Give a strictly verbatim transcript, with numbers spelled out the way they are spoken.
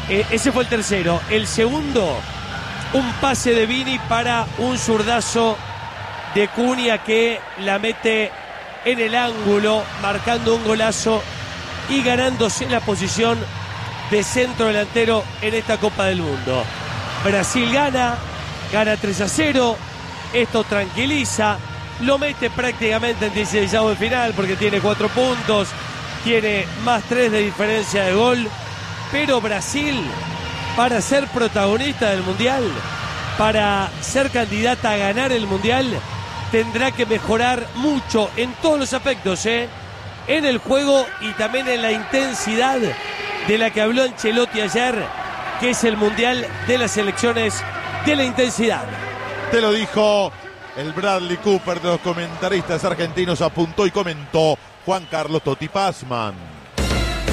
Eh, ese fue el tercero. El segundo, un pase de Vini para un zurdazo de Cunha que la mete en el ángulo, marcando un golazo y ganándose la posición de centro delantero en esta Copa del Mundo. Brasil gana, gana tres a cero, esto tranquiliza, lo mete prácticamente en dieciséis de final porque tiene cuatro puntos, tiene más tres de diferencia de gol, pero Brasil, para ser protagonista del Mundial, para ser candidata a ganar el Mundial, tendrá que mejorar mucho en todos los aspectos, ¿eh? En el juego y también en la intensidad de la que habló Ancelotti ayer, que es el Mundial de las selecciones de la intensidad. Te lo dijo el Bradley Cooper de los comentaristas argentinos, apuntó y comentó Juan Carlos Totti Pazman.